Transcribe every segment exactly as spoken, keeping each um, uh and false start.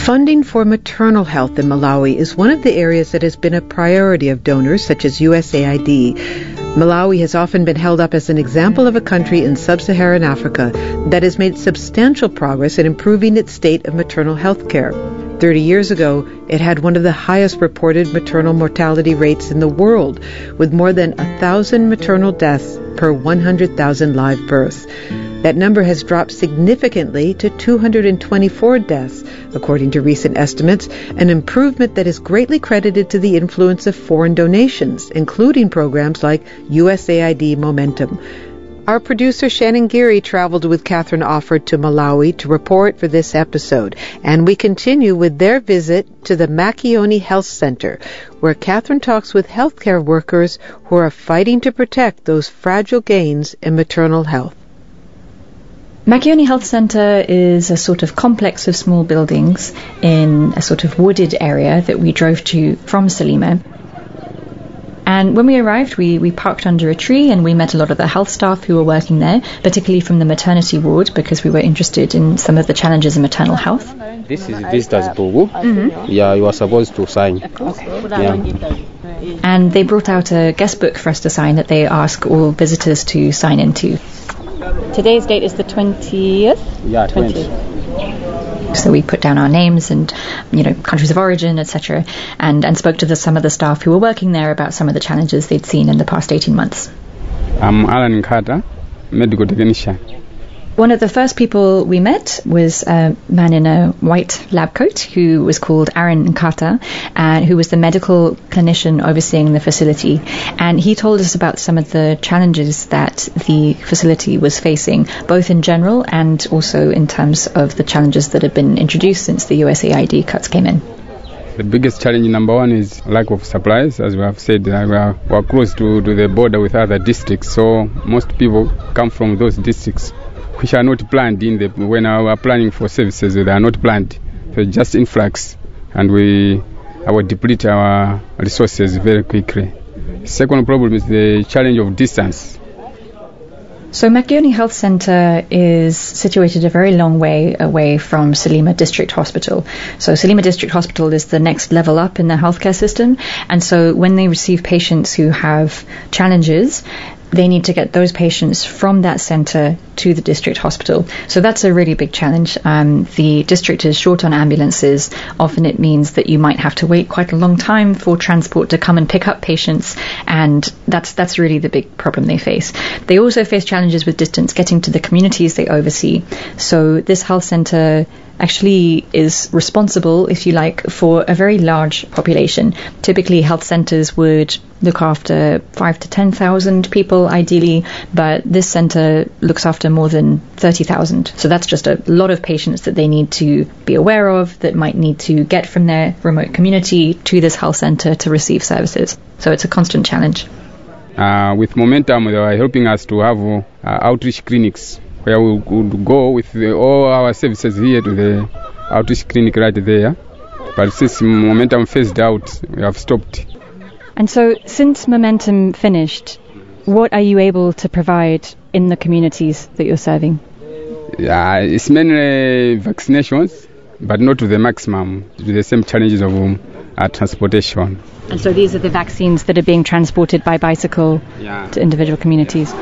Funding for maternal health in Malawi is one of the areas that has been a priority of donors such as U S A I D. Malawi has often been held up as an example of a country in sub-Saharan Africa that has made substantial progress in improving its state of maternal health care. Thirty years ago, it had one of the highest reported maternal mortality rates in the world, with more than a thousand maternal deaths per one hundred thousand live births. That number has dropped significantly to two hundred twenty-four deaths, according to recent estimates, an improvement that is greatly credited to the influence of foreign donations, including programs like U S A I D Momentum. Our producer Shannon Geary traveled with Catherine Offord to Malawi to report for this episode, and we continue with their visit to the Makioni Health Center, where Catherine talks with healthcare workers who are fighting to protect those fragile gains in maternal health. Makioni Health Center is a sort of complex of small buildings in a sort of wooded area that we drove to from Salima. And when we arrived, we, we parked under a tree and we met a lot of the health staff who were working there, particularly from the maternity ward, because we were interested in some of the challenges in maternal health. This is visitor's book. Mm-hmm. Yeah, you are supposed to sign. Okay. Yeah. And they brought out a guest book for us to sign that they ask all visitors to sign into. Today's date is the twentieth? Yeah, twentieth. So we put down our names and, you know, countries of origin, et cetera, and, and spoke to the, some of the staff who were working there about some of the challenges they'd seen in the past eighteen months. I'm Alan Carter, medical technician. One of the first people we met was a man in a white lab coat who was called Aaron Nkata, uh, who was the medical clinician overseeing the facility. And he told us about some of the challenges that the facility was facing, both in general and also in terms of the challenges that have been introduced since the U S A I D cuts came in. The biggest challenge, number one, is lack of supplies. As we have said, uh, we, are, we are close to, to the border with other districts, so most people come from those districts which are not planned in the when we are planning for services. They are not planned, so just influx, and we our deplete our resources very quickly. Second problem is the challenge of distance. So Makioni Health Center is situated a very long way away from Salima District Hospital. So Salima District Hospital is the next level up in the healthcare system, and so when they receive patients who have challenges, they need to get those patients from that centre to the district hospital. So that's a really big challenge. Um, the district is short on ambulances. Often it means that you might have to wait quite a long time for transport to come and pick up patients, and that's that's really the big problem they face. They also face challenges with distance getting to the communities they oversee. So this health centre actually is responsible, if you like, for a very large population. Typically, health centres would look after five to ten thousand people, ideally, but this centre looks after more than thirty thousand. So that's just a lot of patients that they need to be aware of, that might need to get from their remote community to this health centre to receive services. So it's a constant challenge. Uh, with Momentum, they are helping us to have uh, outreach clinics, where we would go with the, all our services here to the outreach clinic right there. But since Momentum phased out, we have stopped. And so since Momentum finished, what are you able to provide in the communities that you're serving? Yeah, it's mainly vaccinations, but not to the maximum, to the same challenges of um, uh, transportation. And so these are the vaccines that are being transported by bicycle yeah. to individual communities?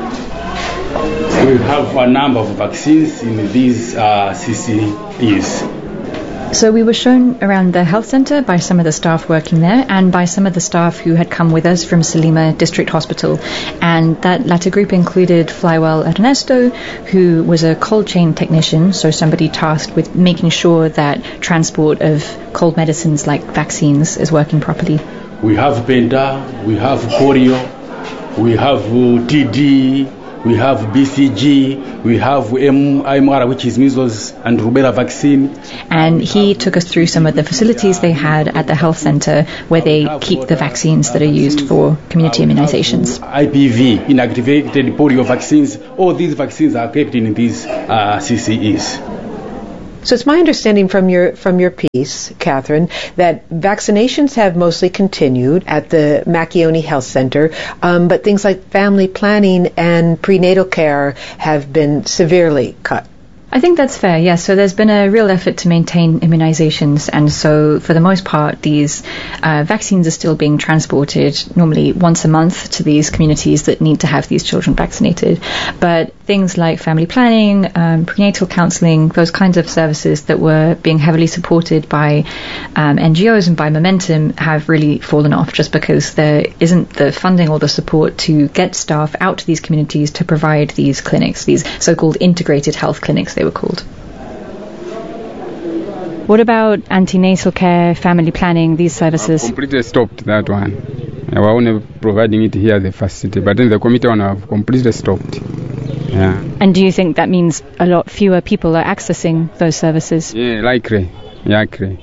We have a number of vaccines in these uh, C C Es. So we were shown around the health centre by some of the staff working there and by some of the staff who had come with us from Salima District Hospital. And that latter group included Flywell Ernesto, who was a cold chain technician, so somebody tasked with making sure that transport of cold medicines like vaccines is working properly. We have Penta, we have polio, we have uh, T D, we have B C G, we have M M R, which is measles and rubella vaccine. And he took us through some of the facilities they had at the health centre where they keep the vaccines that are used for community immunizations. I P V, inactivated polio vaccines. All these vaccines are kept in these uh, C C Es. So it's my understanding from your from your piece, Catherine, that vaccinations have mostly continued at the Makioni Health Center, um, but things like family planning and prenatal care have been severely cut. I think that's fair, yes. So there's been a real effort to maintain immunizations, and so for the most part these uh, vaccines are still being transported normally once a month to these communities that need to have these children vaccinated. But things like family planning, um, prenatal counselling, those kinds of services that were being heavily supported by um, N G Os and by Momentum have really fallen off just because there isn't the funding or the support to get staff out to these communities to provide these clinics, these so-called integrated health clinics they were called. What about antenatal care, family planning, these services? I've completely stopped that one. We were only providing it here at the facility, but then the committee one have completely stopped. Yeah. And do you think that means a lot fewer people are accessing those services? Yeah, likely. Likely.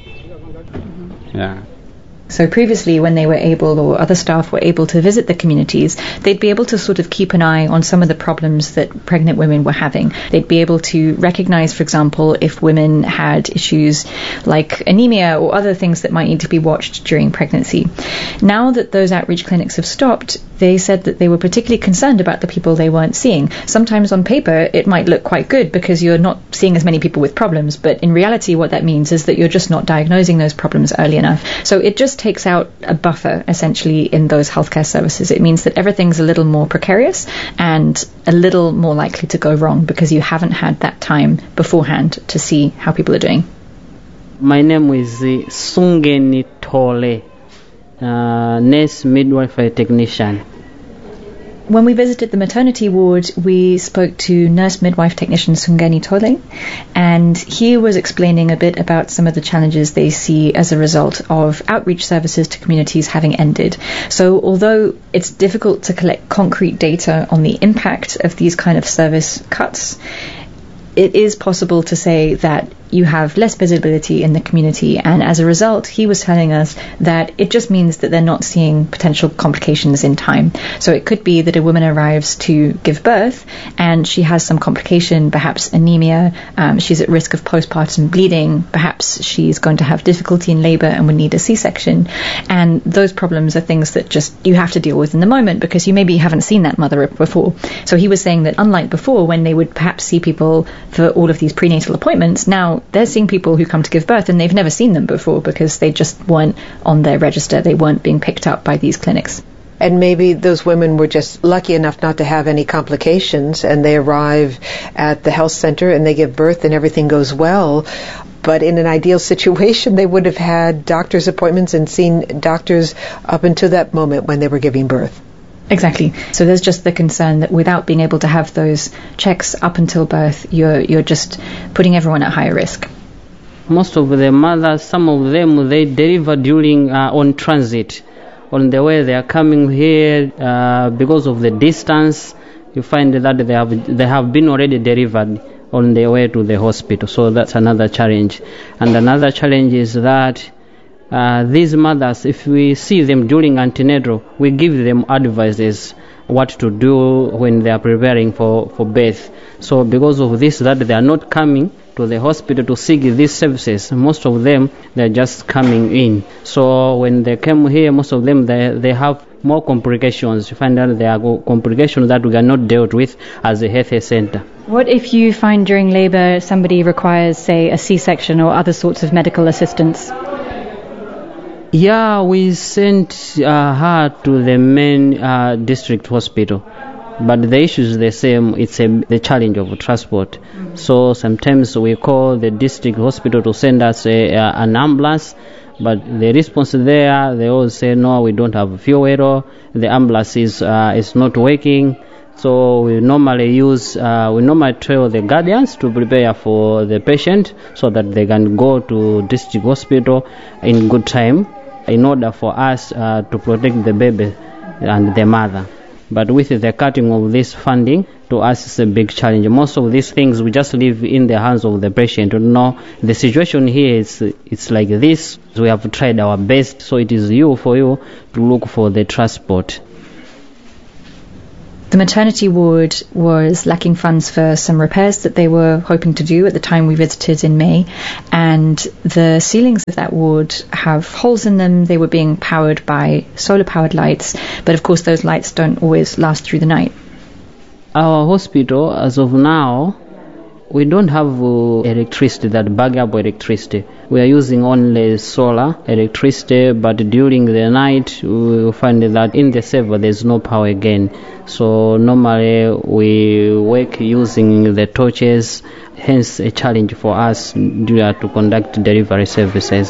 Yeah. So previously, when they were able, or other staff were able to visit the communities, they'd be able to sort of keep an eye on some of the problems that pregnant women were having. They'd be able to recognize, for example, if women had issues like anemia or other things that might need to be watched during pregnancy. Now that those outreach clinics have stopped, they said that they were particularly concerned about the people they weren't seeing. Sometimes on paper, it might look quite good because you're not seeing as many people with problems, but in reality, what that means is that you're just not diagnosing those problems early enough. So it just takes out a buffer, essentially, in those healthcare services. It means that everything's a little more precarious and a little more likely to go wrong because you haven't had that time beforehand to see how people are doing. My name is uh, Sungeni Tole, uh, nurse midwifery technician. When we visited the maternity ward, we spoke to nurse midwife technician Sungeni Tole, and he was explaining a bit about some of the challenges they see as a result of outreach services to communities having ended. So although it's difficult to collect concrete data on the impact of these kind of service cuts, it is possible to say that you have less visibility in the community, and as a result, he was telling us that it just means that they're not seeing potential complications in time. So it could be that a woman arrives to give birth and she has some complication, perhaps anemia, um, she's at risk of postpartum bleeding, perhaps she's going to have difficulty in labour and would need a C-section, and those problems are things that just you have to deal with in the moment because you maybe haven't seen that mother before. So he was saying that unlike before, when they would perhaps see people for all of these prenatal appointments, now they're seeing people who come to give birth and they've never seen them before because they just weren't on their register, they weren't being picked up by these clinics. And maybe those women were just lucky enough not to have any complications, and they arrive at the health center and they give birth and everything goes well. But in an ideal situation, they would have had doctor's appointments and seen doctors up until that moment when they were giving birth. Exactly. So there's just the concern that without being able to have those checks up until birth, you're you're just putting everyone at higher risk. Most of the mothers, some of them, they deliver during uh, on transit. On the way they are coming here, uh, because of the distance, you find that they have they have been already delivered on their way to the hospital. So that's another challenge. And another challenge is that Uh, these mothers, if we see them during antenatal, we give them advices what to do when they are preparing for, for birth. So because of this, that they are not coming to the hospital to seek these services, most of them, they're just coming in. So when they come here, most of them, they, they have more complications. You find out there are complications that we are not dealt with as a health center. What if you find during labor somebody requires, say, a C-section or other sorts of medical assistance? Yeah, we sent uh, her to the main uh, district hospital, but the issue is the same. It's a, the challenge of transport. Mm-hmm. So sometimes we call the district hospital to send us a, uh, an ambulance, but the response there, they all say, no, we don't have fuel, the ambulance is, uh, is not working. So we normally use, uh, we normally tell the guardians to prepare for the patient so that they can go to district hospital in good time, in order for us uh, to protect the baby and the mother. But with the cutting of this funding, to us it's a big challenge. Most of these things we just leave in the hands of the patient. No, the situation here is it's like this. We have tried our best, so it is you for you to look for the transport. The maternity ward was lacking funds for some repairs that they were hoping to do at the time we visited in May, and the ceilings of that ward have holes in them. They were being powered by solar-powered lights, but of course those lights don't always last through the night. Our hospital, as of now, We don't have uh, electricity, that backup electricity. We are using only solar electricity, but during the night we will find that in the server there's no power again. So normally we work using the torches, hence a challenge for us to conduct delivery services.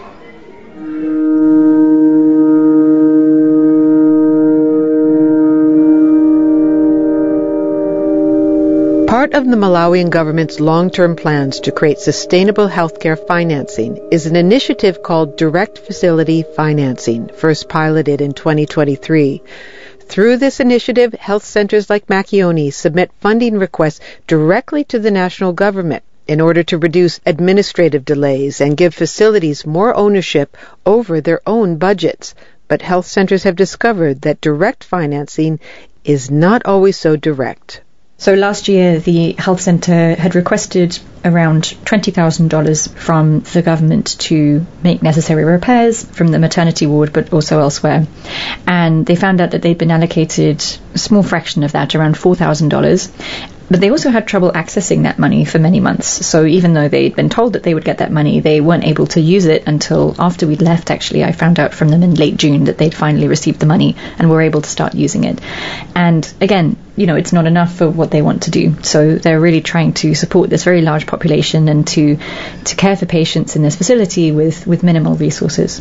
Part of the Malawian government's long-term plans to create sustainable healthcare financing is an initiative called Direct Facility Financing, first piloted in twenty twenty-three. Through this initiative, health centers like Makioni submit funding requests directly to the national government in order to reduce administrative delays and give facilities more ownership over their own budgets. But health centers have discovered that direct financing is not always so direct. So last year, the health centre had requested around twenty thousand dollars from the government to make necessary repairs from the maternity ward, but also elsewhere. And they found out that they'd been allocated a small fraction of that, around four thousand dollars. But they also had trouble accessing that money for many months. So even though they'd been told that they would get that money, they weren't able to use it until after we'd left, actually. I found out from them in late June that they'd finally received the money and were able to start using it. And again, you know, it's not enough for what they want to do. So they're really trying to support this very large population and to, to care for patients in this facility with, with minimal resources.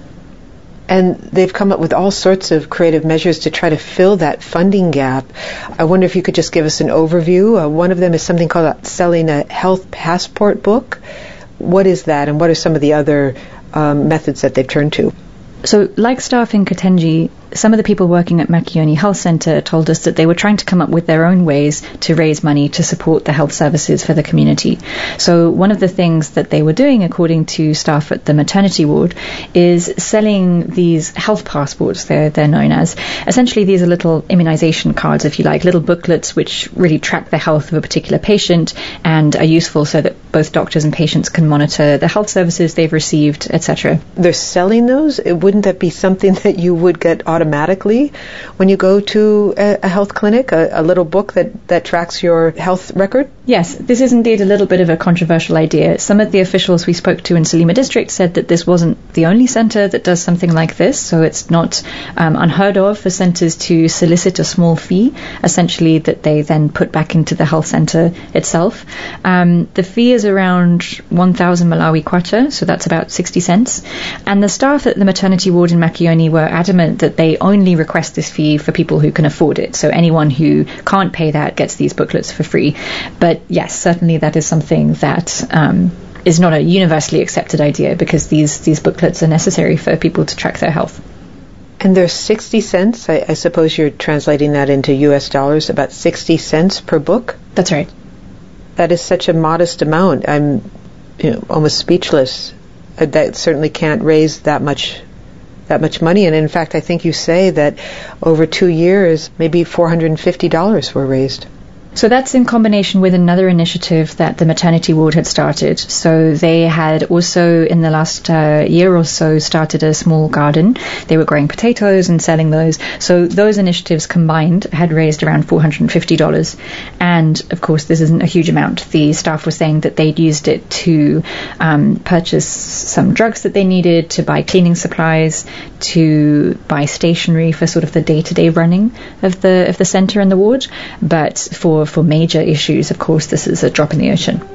And they've come up with all sorts of creative measures to try to fill that funding gap. I wonder if you could just give us an overview. Uh, one of them is something called selling a health passport book. What is that, and what are some of the other um, methods that they've turned to? So, like staff in Katenji, some of the people working at Makioni Health Centre told us that they were trying to come up with their own ways to raise money to support the health services for the community. So one of the things that they were doing, according to staff at the maternity ward, is selling these health passports, they're, they're known as. Essentially, these are little immunisation cards, if you like, little booklets which really track the health of a particular patient and are useful so that both doctors and patients can monitor the health services they've received, et cetera. They're selling those? Wouldn't that be something that you would get automatically? automatically when you go to a, a health clinic, a, a little book that, that tracks your health record? Yes, this is indeed a little bit of a controversial idea. Some of the officials we spoke to in Salima District said that this wasn't the only centre that does something like this, so it's not um, unheard of for centres to solicit a small fee, essentially that they then put back into the health centre itself. Um, the fee is around one thousand Malawi kwacha, so that's about sixty cents. And the staff at the maternity ward in Makioni were adamant that they only request this fee for people who can afford it. So anyone who can't pay that gets these booklets for free. But yes, certainly that is something that um, is not a universally accepted idea, because these, these booklets are necessary for people to track their health. And they're sixty cents. I, I suppose you're translating that into U S dollars, about sixty cents per book? That's right. That is such a modest amount. I'm you know, almost speechless. That certainly can't raise that much that much money. And in fact, I think you say that over two years, maybe four hundred fifty dollars were raised. So that's in combination with another initiative that the maternity ward had started. So they had also, in the last uh, year or so, started a small garden. They were growing potatoes and selling those. So those initiatives combined had raised around four hundred fifty dollars. And, of course, this isn't a huge amount. The staff were saying that they'd used it to um, purchase some drugs that they needed, to buy cleaning supplies, to buy stationery for sort of the day-to-day running of the of the centre and the ward. But for For major issues, of course, this is a drop in the ocean.